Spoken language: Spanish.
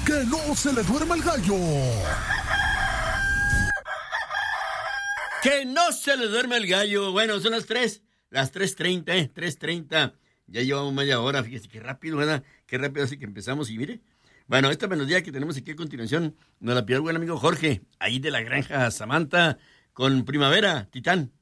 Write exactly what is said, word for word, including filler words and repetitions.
Que no se le duerma el gallo. Que no se le duerme el gallo. Bueno, son las tres, las tres treinta, ¿eh? tres treinta. Ya llevamos media hora, fíjese qué rápido, ¿verdad? Qué rápido así que empezamos y mire. Bueno, esta melodía que tenemos aquí a continuación nos la pidió el buen amigo Jorge, ahí de la granja Samantha, con Primavera, Titán.